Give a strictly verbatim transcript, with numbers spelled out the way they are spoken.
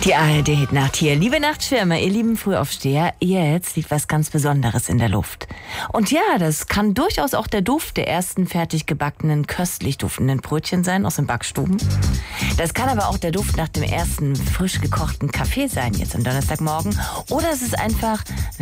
Die A R D-Hitnacht hier. Liebe Nachtschwärmer, ihr lieben Frühaufsteher, jetzt liegt was ganz Besonderes in der Luft. Und ja, das kann durchaus auch der Duft der ersten fertig gebackenen, köstlich duftenden Brötchen sein aus den Backstuben. Das kann aber auch der Duft nach dem ersten frisch gekochten Kaffee sein, jetzt am Donnerstagmorgen. Oder es ist einfach